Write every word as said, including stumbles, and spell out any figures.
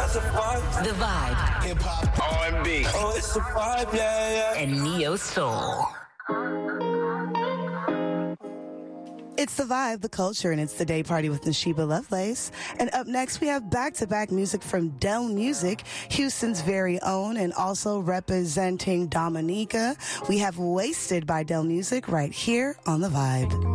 That's a vibe. The Vibe. Hip hop, R and B. Oh, it's a vibe, yeah, yeah. And Neo Soul. It's The Vibe, the culture, and it's the day party with Nashiba Lovelace. And up next, we have back-to-back music from Dell Music, Houston's very own, and also representing Dominica. We have Wasted by Dell Music right here on The Vibe.